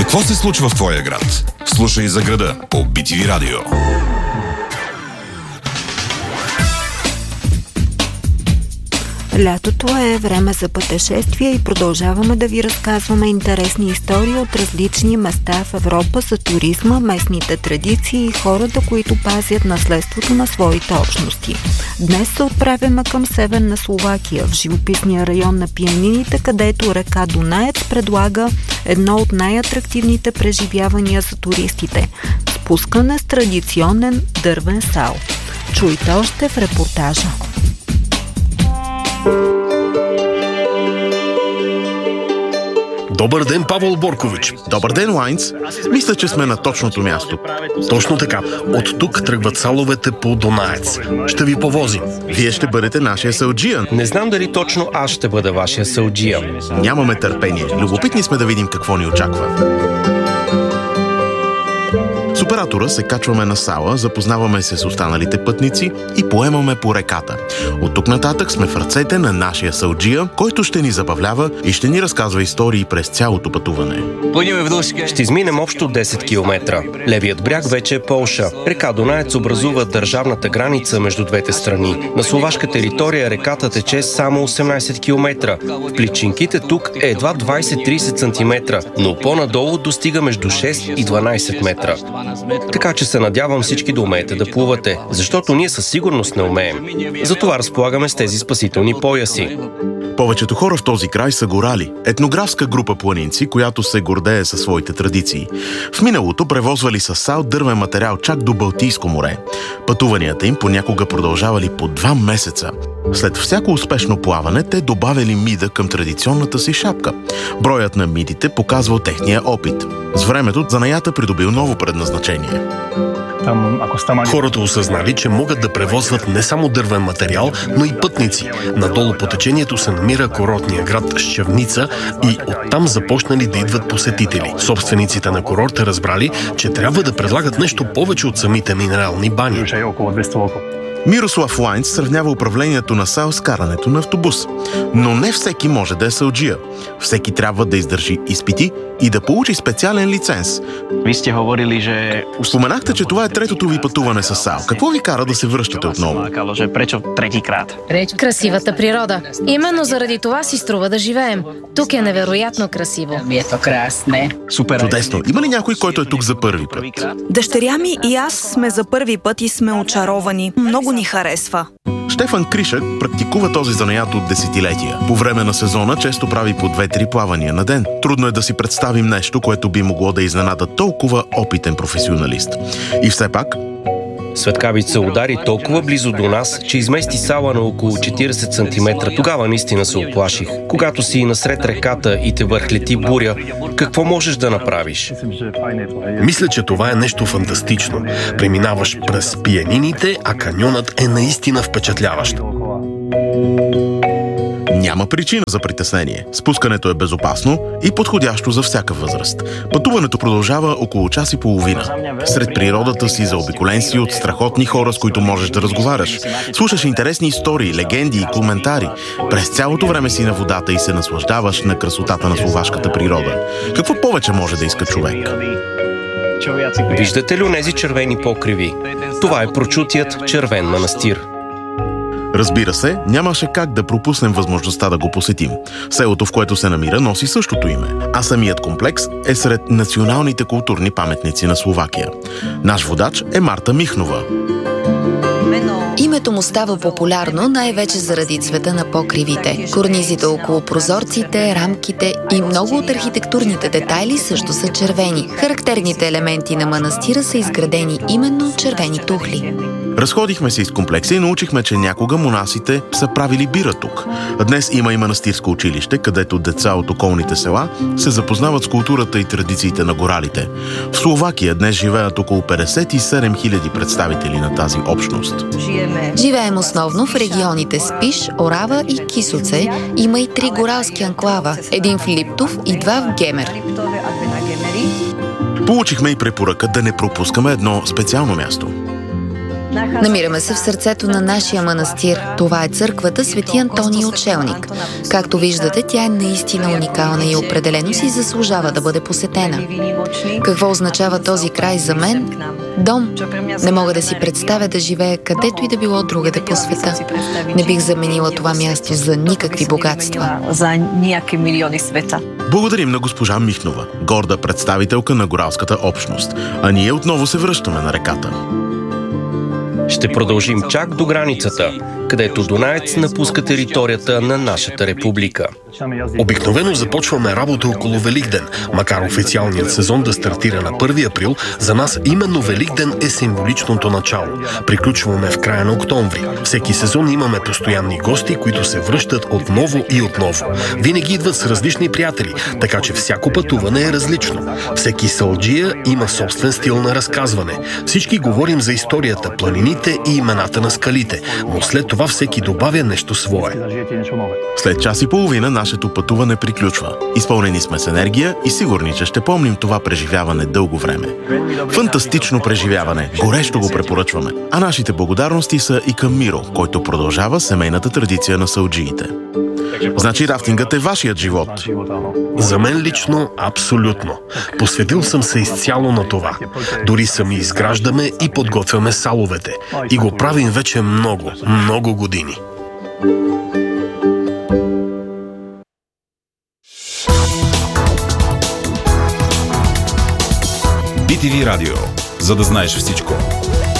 Какво се случва в твоя град? Слушай за града по BTV Радио. Лятото е време за пътешествия и продължаваме да ви разказваме интересни истории от различни места в Европа за туризма, местните традиции и хората, които пазят наследството на своите общности. Днес се отправяме към северна Словакия, в живописния район на Пианините, където река Дунаец предлага едно от най-атрактивните преживявания за туристите – спускане с традиционен дървен сал. Чуйте още в репортажа. Добър ден, Павел Боркович. Добър ден, Лайнц. Мисля, че сме на точното място. Точно така. От тук тръгват саловете по Дунаец. Ще ви повозим. Вие ще бъдете нашия салджия. Не знам дали точно аз ще бъда вашия салджия. Нямаме търпение. Любопитни сме да видим какво ни очаква. С оператора се качваме на сала, запознаваме се с останалите пътници и поемаме по реката. От тук нататък сме в ръцете на нашия салджия, който ще ни забавлява и ще ни разказва истории през цялото пътуване. Ще изминем общо 10 км. Левият бряг вече е Полша. Река Дунаец образува държавната граница между двете страни. На словашка територия реката тече само 18 км. В плитчинките тук е едва 20-30 см, но по-надолу достига между 6 и 12 метра. Така че се надявам всички да умеете да плувате, защото ние със сигурност не умеем. Затова разполагаме с тези спасителни пояси. Повечето хора в този край са горали. Етнографска група планинци, която се гордее със своите традиции. В миналото превозвали със сал дървен материал чак до Балтийско море. Пътуванията им понякога продължавали по 2 месеца. След всяко успешно плаване, те добавили мида към традиционната си шапка. Броят на мидите показвал техния опит. С времето занаята придобил ново предназначение. Хората осъзнали, че могат да превозват не само дървен материал, но и пътници. Надолу по течението се намира курортния град Щевница и оттам започнали да идват посетители. Собствениците на курорта разбрали, че трябва да предлагат нещо повече от самите минерални бани. Мирослав Лайнц сравнява управлението на сал с карането на автобус. Но не всеки може да е салджия. Всеки трябва да издържи изпити и да получи специален лиценз. Споменахте, че това е третото ви пътуване с сал. Какво ви кара да се връщате отново? Красивата природа. Именно заради това си струва да живеем. Тук е невероятно красиво. Чудесно. Има ли някой, който е тук за първи път? Дъщеря ми и аз сме за първи път и сме очаровани. Много ни харесва. Штефан Кришък практикува този занаят от десетилетия. По време на сезона често прави по 2-3 плавания на ден. Трудно е да си представим нещо, което би могло да изненада толкова опитен професионалист. И все пак... Светкавица удари толкова близо до нас, че измести сала на около 40 см. Тогава наистина се оплаших. Когато си насред реката и те върхлети буря, какво можеш да направиш? Мисля, че това е нещо фантастично. Преминаваш през Пианините, а каньонът е наистина впечатляващ. Няма причина за притеснение. Спускането е безопасно и подходящо за всяка възраст. Пътуването продължава около час и половина. Сред природата си заобиколен си от страхотни хора, с които можеш да разговаряш. Слушаш интересни истории, легенди и коментари. През цялото време си на водата и се наслаждаваш на красотата на словашката природа. Какво повече може да иска човек? Виждате ли онези червени покриви? Това е прочутият червен манастир. Разбира се, нямаше как да пропуснем възможността да го посетим. Селото, в което се намира, носи същото име, а самият комплекс е сред националните културни паметници на Словакия. Наш водач е Марта Михнова. Името му става популярно най-вече заради цвета на покривите. Корнизите около прозорците, рамките и много от архитектурните детайли също са червени. Характерните елементи на манастира са изградени именно от червени тухли. Разходихме се из комплекса и научихме, че някога монасите са правили бира тук. Днес има и манастирско училище, където деца от околните села се запознават с културата и традициите на горалите. В Словакия днес живеят около 57 000 представители на тази общност. Живеем основно в регионите Спиш, Орава и Кисуце. Има и 3 горалски анклава. Един в Липтов и 2 в Гемер. Получихме и препоръка да не пропускаме едно специално място. Намираме се в сърцето на нашия манастир. Това е църквата Свети Антоний Отшелник. Както виждате, тя е наистина уникална и определено си заслужава да бъде посетена. Какво означава този край за мен? Дом. Не мога да си представя да живея където и да било другаде по света. Не бих заменила това място за никакви богатства. Благодарим на госпожа Михнова, горда представителка на горалската общност. А ние отново се връщаме на реката. Ще продължим чак до границата, където Дунаец напуска територията на нашата република. Обикновено започваме работа около Великден. Макар официалният сезон да стартира на 1 април, за нас именно Великден е символичното начало. Приключваме в края на октомври. Всеки сезон имаме постоянни гости, които се връщат отново и отново. Винаги идват с различни приятели, така че всяко пътуване е различно. Всеки салджия има собствен стил на разказване. Всички говорим за историята, планините и имената на скалите, но след това всеки добавя нещо свое. След час и половина нашето пътуване приключва. Изпълнени сме с енергия и сигурни, че ще помним това преживяване дълго време. Фантастично преживяване, горещо го препоръчваме. А нашите благодарности са и към Миро, който продължава семейната традиция на салджиите. Значи рафтингът е вашият живот? За мен лично абсолютно. Посветил съм се изцяло на това. Дори сами изграждаме и подготвяме саловете. И го правим вече много години. BTV Радио. За да знаеш всичко.